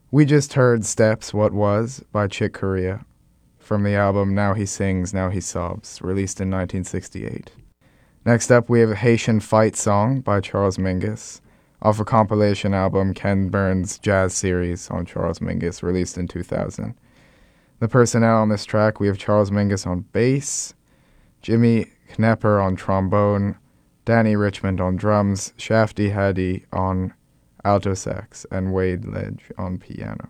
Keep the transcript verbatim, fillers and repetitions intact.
We just heard Steps, What Was by Chick Corea from the album Now He Sings, Now He Sobs, released in nineteen sixty-eight. Next up, we have Haitian Fight Song by Charles Mingus, off a compilation album Ken Burns' Jazz Series on Charles Mingus, released in two thousand. The personnel on this track, we have Charles Mingus on bass, Jimmy Knepper on trombone, Danny Richmond on drums, Shafty Haddy on alto sax, and Wade Ledge on piano.